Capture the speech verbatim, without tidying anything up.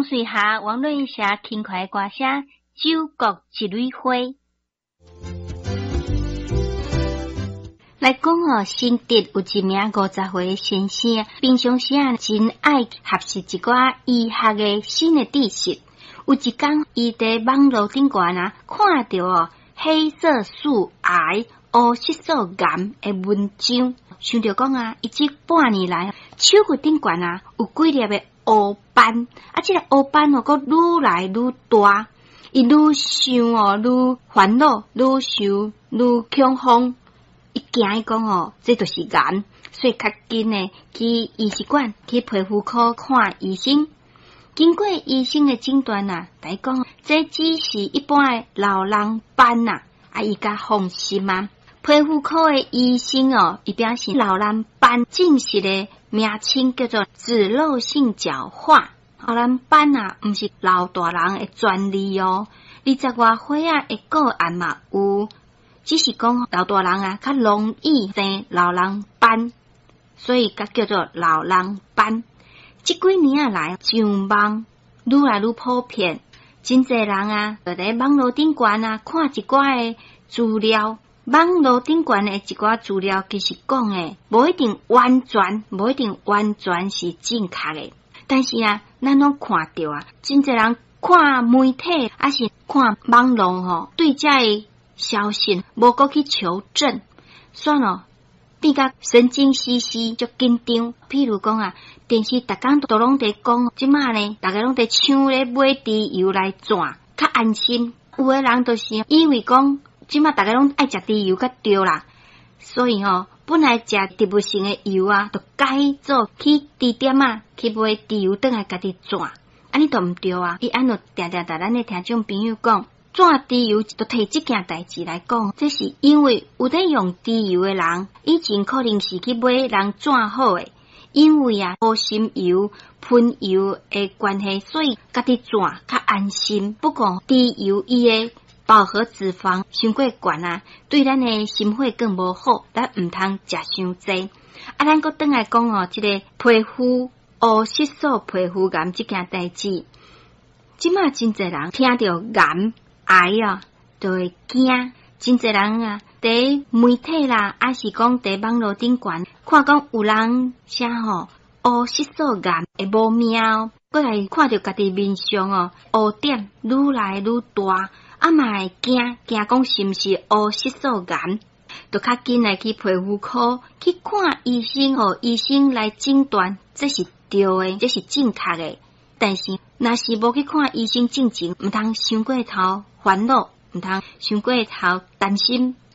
水下网络社轻快歌声，九国一蕊花。来讲哦，新竹有一名五十岁先生，平常时啊真爱学习一寡医学的新的知识。有一天，伊伫网络顶悬啊，看到哦黑色素癌、黑色素癌的文章，想着讲啊，伊这半年来手骨顶悬啊有几粒的黑斑，啊，这个黑斑哦，佫愈来愈大，伊愈想哦愈烦恼，愈想愈恐慌。伊惊伊讲哦，这就是癌，所以较紧呢去医师馆去皮肤科看医生。经过医生的诊断啊，来讲这只是一般的老人斑呐，啊，伊甲放心啊。皮肤科的医生哦，伊表示老人斑正式的名称叫做脂漏性角化。老人斑啊，毋是老大人的专利哦，二十外岁啊的个案嘛有。只是讲老大人啊，较容易生老人斑，所以甲叫做老人斑。这几年啊来，上网愈来愈普遍，真侪人啊，就伫网络顶悬啊，看一寡的资料。网络顶悬的一寡资料，其实讲诶，无一定完全，无一定完全是正确的。但是啊，咱拢看到啊，真侪人看媒体，还是看网络吼，对这个消息无过去求证，算咯，变甲神经兮兮足紧张。譬如讲啊，电视逐工都拢在讲，即马呢，大家拢在抢咧买猪油来转，较安心。有诶人就是以为讲，即马大家拢爱食猪油较对啦，所以吼、哦，本来食植物性诶油啊，就改做去猪店啊去买猪油，倒来家己转，安尼都毋对啊。伊安怎定定甲咱诶听众朋友讲。转猪油就摕这件代志来讲，这是因为有在用猪油的人，以前可能是去买人转好的，因为啊无心油、喷油的关系，所以家己转较安心。不过猪油伊的饱和脂肪伤过悬啊，对咱的心血更无好，咱毋通食伤济。啊，咱搁转来讲哦，这个皮肤黑色素皮肤癌这件代志，即马真侪人听到癌。癌啊，就会惊，真侪人啊，伫媒体啦，还是讲伫网络顶悬，看讲有人写吼，黑色素癌会无命哦，过来看到家己面上哦，黑点愈来愈大，啊嘛会惊，惊讲是毋是黑色素癌，就较紧来去皮肤科去看医生哦，医生来诊断，这是对的，这是正确的。但是，若是无去看医生进前，毋通伤过头烦恼，毋通伤过头担心，